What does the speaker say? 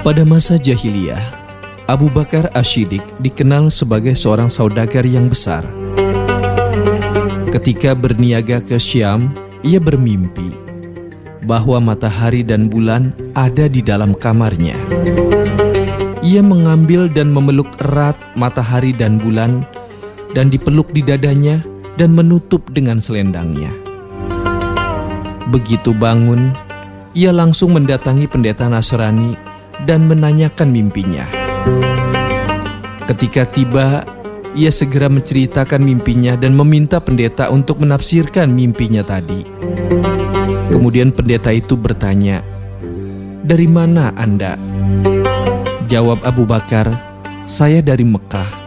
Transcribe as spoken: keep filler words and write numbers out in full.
Pada masa jahiliyah, Abu Bakar Asy-Syiddiq dikenal sebagai seorang saudagar yang besar. Ketika berniaga ke Syam, ia bermimpi bahwa matahari dan bulan ada di dalam kamarnya. Ia mengambil dan memeluk erat matahari dan bulan, dan dipeluk di dadanya dan menutup dengan selendangnya. Begitu bangun, ia langsung mendatangi pendeta Nasrani dan menanyakan mimpinya. Ketika tiba, ia segera menceritakan mimpinya dan meminta pendeta untuk menafsirkan mimpinya tadi. Kemudian pendeta itu bertanya, "Dari mana Anda?" Jawab Abu Bakar, "Saya dari Mekah."